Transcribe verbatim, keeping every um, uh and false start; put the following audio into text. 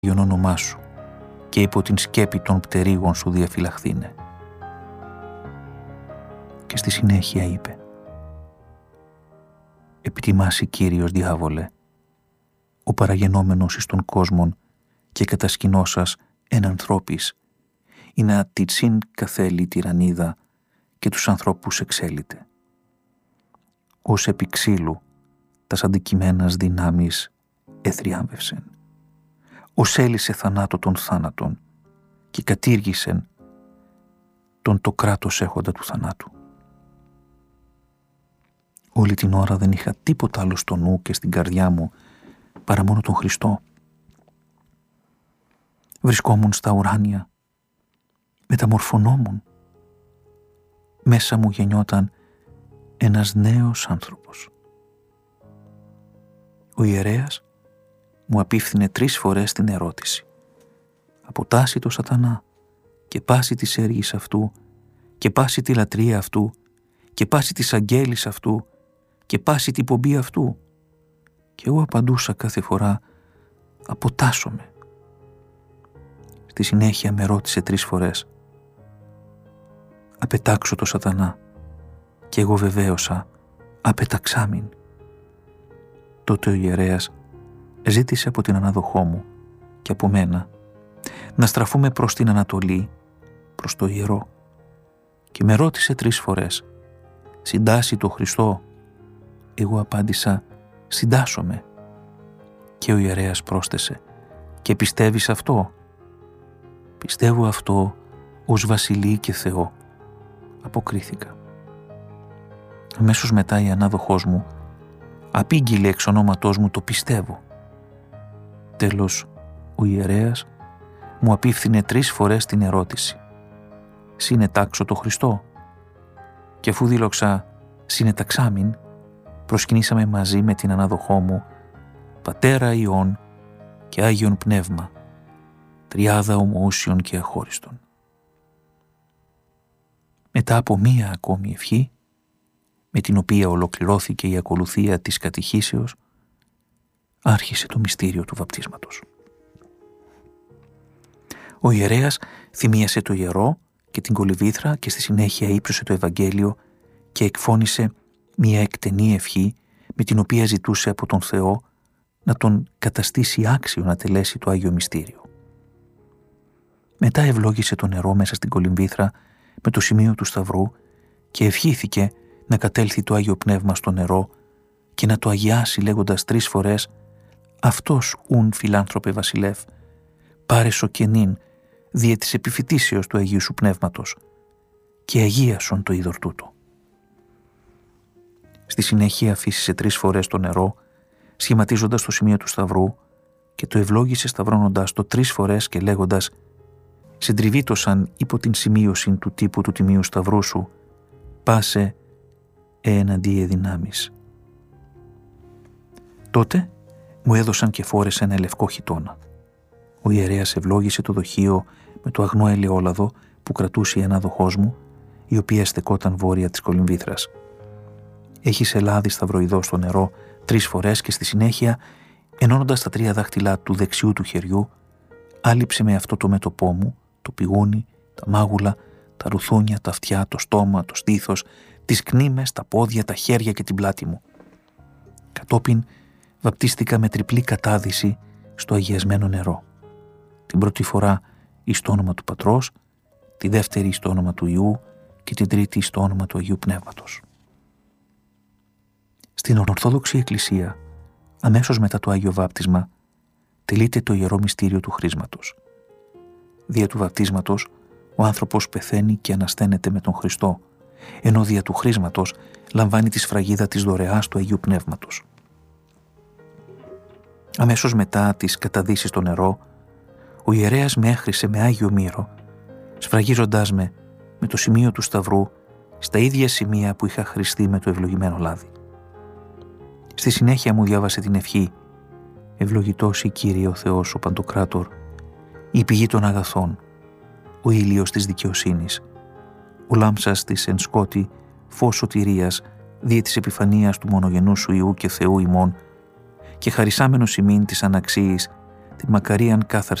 Άγιον όνομά σου και υπό την σκέπη των πτερίγων σου διαφυλαχθήνε. Και στη συνέχεια είπε: «Επιτιμάσει Κύριος, διάβολε, ο παραγενόμενος εις των κόσμων και κατασκηνώσας εν ανθρώπης, ή να τιτσίν καθέλει τυραννίδα και τους ανθρώπους εξέλιτε. Ως επί ξύλου τας αντικειμένας δυνάμεις εθριάμβευσεν. Ως έλυσε θανάτο των θάνατων και κατήργησεν τον το κράτος έχοντα του θανάτου. Όλη την ώρα δεν είχα τίποτα άλλο στο νου και στην καρδιά μου παρά μόνο τον Χριστό. Βρισκόμουν στα ουράνια, μεταμορφωνόμουν. Μέσα μου γεννιόταν ένας νέος άνθρωπος. Ο ιερέας μου απίφθινε τρεις φορές την ερώτηση: «Αποτάσσει το σατανά και πάση της έργης αυτού και πάση τη λατρεία αυτού και πάση της αγγέλης αυτού και πάση την πομπή αυτού». Και εγώ απαντούσα κάθε φορά: «Αποτάσσομαι». Στη συνέχεια με ρώτησε τρεις φορές: «Απετάξω το σατανά», και εγώ βεβαίωσα: «Απεταξάμην». Τότε ο ιερέας ζήτησε από την ανάδοχό μου και από μένα να στραφούμε προς την Ανατολή, προς το ιερό, και με ρώτησε τρεις φορές: «Συντάσσει το Χριστό?» Εγώ απάντησα: «Συντάσσομαι». Και ο ιερέας πρόσθεσε: «Και πιστεύεις αυτό?» «Πιστεύω αυτό ως Βασιλεί και Θεό», αποκρίθηκα. Αμέσως μετά η ανάδοχός μου απήγγειλε εξ ονόματός μου το «πιστεύω». Τέλος, ο ιερέας μου απίφθινε τρεις φορές την ερώτηση: «Συνετάξω το Χριστό?» Και αφού δήλωξα «συνεταξάμην», προσκυνήσαμε μαζί με την ανάδοχό μου Πατέρα Υιόν και Άγιον Πνεύμα, τριάδα ομοούσιον και αχώριστον. Μετά από μία ακόμη ευχή, με την οποία ολοκληρώθηκε η ακολουθία της κατηχήσεως, άρχισε το μυστήριο του βαπτίσματος. Ο ιερέας θυμίασε το ιερό και την κολυμβήθρα και στη συνέχεια ύψωσε το Ευαγγέλιο και εκφώνησε μία εκτενή ευχή με την οποία ζητούσε από τον Θεό να τον καταστήσει άξιο να τελέσει το Άγιο Μυστήριο. Μετά ευλόγησε το νερό μέσα στην κολυμβήθρα με το σημείο του Σταυρού και ευχήθηκε να κατέλθει το Άγιο Πνεύμα στο νερό και να το αγιάσει λέγοντας τρεις φορές: «Αυτός ουν φιλάνθρωπε βασιλεύ, πάρε σοκενήν διε της επιφυτίσεως του Αγίου σου Πνεύματος και αγίασον το είδωρ τούτο». Στη συνέχεια αφήσισε τρεις φορές το νερό, σχηματίζοντας το σημείο του Σταυρού, και το ευλόγησε σταυρώνοντας το τρεις φορές και λέγοντας: «Συντριβήτωσαν υπό την σημείωση του τύπου του Τιμίου Σταυρού σου, πάσε εναντίε δυνάμεις». Τότε μου έδωσαν και φόρεσε ένα λευκό χιτώνα. Ο ιερέας ευλόγησε το δοχείο με το αγνό ελαιόλαδο που κρατούσε η ανάδοχός μου, η οποία στεκόταν βόρεια της κολυμβήθρας. Έχισε λάδι σταυροειδό στο νερό τρεις φορές και στη συνέχεια, ενώνοντας τα τρία δάχτυλα του δεξιού του χεριού, άλυψε με αυτό το μέτωπό μου, το πηγούνι, τα μάγουλα, τα ρουθούνια, τα αυτιά, το στόμα, το στήθος, τις κνήμες, τα πόδια, τα χέρια και την πλάτη μου. Κατόπιν βαπτίστηκα με τριπλή κατάδυση στο αγιασμένο νερό. Την πρώτη φορά εις το όνομα του Πατρός, τη δεύτερη εις το όνομα του Υιού και την τρίτη εις το όνομα του Αγίου Πνεύματος. Στην Ορθόδοξη Εκκλησία, αμέσως μετά το Άγιο Βάπτισμα, τελείται το Ιερό Μυστήριο του Χρίσματος. Δια του βαπτίσματος, ο άνθρωπος πεθαίνει και ανασταίνεται με τον Χριστό, ενώ δια του χρίσματος λαμβάνει τη σφραγίδα της δωρεάς του Αγίου Πνεύματος. Αμέσως μετά τις καταδύσεις στο νερό, ο ιερέας με έχρισε με Άγιο Μύρο, σφραγίζοντάς με με το σημείο του Σταυρού στα ίδια σημεία που είχα χρηστεί με το ευλογημένο λάδι. Στη συνέχεια μου διάβασε την ευχή: «Ευλογητός η Κύριε ο Θεός ο Παντοκράτορ, η πηγή των αγαθών, ο ήλιος της δικαιοσύνης, ο λάμψας της εν σκότη φως σωτηρίας δια της επιφανείας του μονογενού σου Υιού και Θεού ημών, και χαρισάμενος ημίν της αναξίης την μακαρίαν κάθαρση